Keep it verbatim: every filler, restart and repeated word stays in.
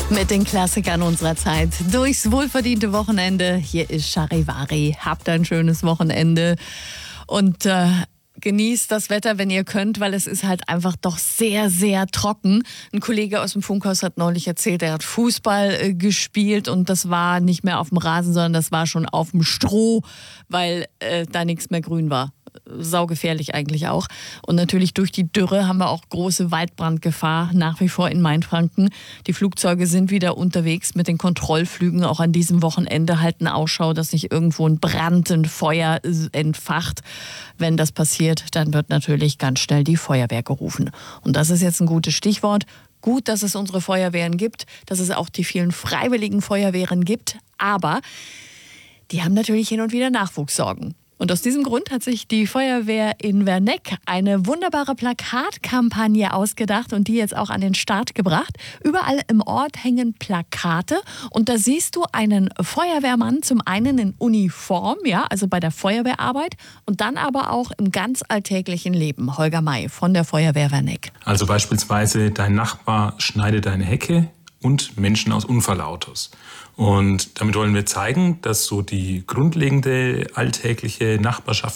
Mit den Klassikern unserer Zeit durchs wohlverdiente Wochenende. Hier ist Charivari. Habt ein schönes Wochenende und äh, genießt das Wetter, wenn ihr könnt, weil es ist halt einfach doch sehr, sehr trocken. Ein Kollege aus dem Funkhaus hat neulich erzählt, er hat Fußball äh, gespielt und das war nicht mehr auf dem Rasen, sondern das war schon auf dem Stroh, weil äh, da nichts mehr grün war. Saugefährlich eigentlich auch. Und natürlich durch die Dürre haben wir auch große Waldbrandgefahr nach wie vor in Mainfranken. Die Flugzeuge sind wieder unterwegs mit den Kontrollflügen. Auch an diesem Wochenende halten Ausschau, dass nicht irgendwo ein Brand, ein Feuer entfacht. Wenn das passiert, dann wird natürlich ganz schnell die Feuerwehr gerufen. Und das ist jetzt ein gutes Stichwort. Gut, dass es unsere Feuerwehren gibt, dass es auch die vielen freiwilligen Feuerwehren gibt. Aber die haben natürlich hin und wieder Nachwuchssorgen. Und aus diesem Grund hat sich die Feuerwehr in Werneck eine wunderbare Plakatkampagne ausgedacht und die jetzt auch an den Start gebracht. Überall im Ort hängen Plakate und da siehst du einen Feuerwehrmann, zum einen in Uniform, ja, also bei der Feuerwehrarbeit und dann aber auch im ganz alltäglichen Leben. Holger May von der Feuerwehr Werneck. Also beispielsweise dein Nachbar schneidet deine Hecke und Menschen aus Unfallautos. Und damit wollen wir zeigen, dass so die grundlegende alltägliche Nachbarschaft